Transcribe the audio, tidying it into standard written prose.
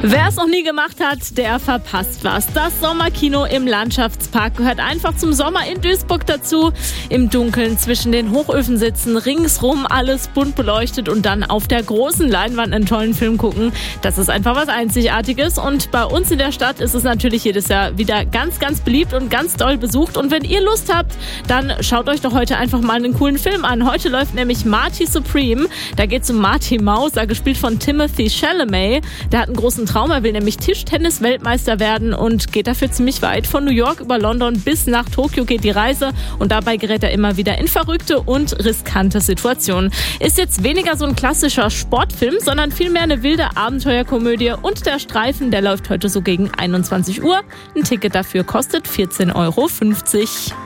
Wer es noch nie gemacht hat, der verpasst was. Das Sommerkino im Landschaftspark gehört einfach zum Sommer in Duisburg dazu. Im Dunkeln zwischen den Hochöfen sitzen, ringsrum alles bunt beleuchtet und dann auf der großen Leinwand einen tollen Film gucken. Das ist einfach was Einzigartiges und bei uns in der Stadt ist es natürlich jedes Jahr wieder ganz, ganz beliebt und ganz doll besucht. Und wenn ihr Lust habt, dann schaut euch doch heute einfach mal einen coolen Film an. Heute läuft nämlich Marty Supreme. Da geht es um Marty Mauser, gespielt von Timothée Chalamet. Der hat einen großen Traum, er will nämlich Tischtennis-Weltmeister werden und geht dafür ziemlich weit. Von New York über London bis nach Tokio geht die Reise und dabei gerät er immer wieder in verrückte und riskante Situationen. Ist jetzt weniger so ein klassischer Sportfilm, sondern vielmehr eine wilde Abenteuerkomödie und der Streifen, der läuft heute so gegen 21 Uhr. Ein Ticket dafür kostet 14,50 €.